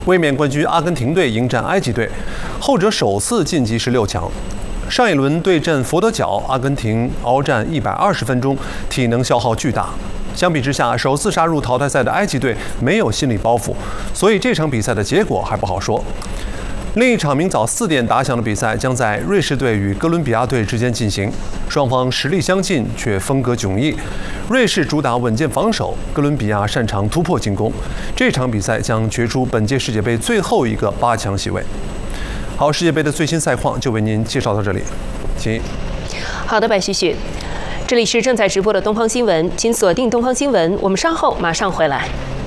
卫冕冠军阿根廷队迎战埃及队，后者首次晋级16强。上一轮对阵佛得角，阿根廷鏖战120分钟，体能消耗巨大。相比之下，首次杀入淘汰赛的埃及队没有心理包袱，所以这场比赛的结果还不好说。另一场明早4点打响的比赛将在瑞士队与哥伦比亚队之间进行，双方实力相近，却风格迥异。瑞士主打稳健防守，哥伦比亚擅长突破进攻。这场比赛将决出本届世界杯最后一个8强席位。好，世界杯的最新赛况就为您介绍到这里，请。 好的，白旭旭，这里是正在直播的东方新闻，请锁定东方新闻，我们稍后马上回来。